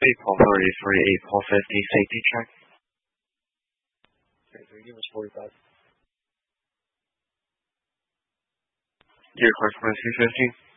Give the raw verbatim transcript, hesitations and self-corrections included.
April thirty-three, April fifty, safety check. thirty-three, give us forty-five. You're clear for three fifty.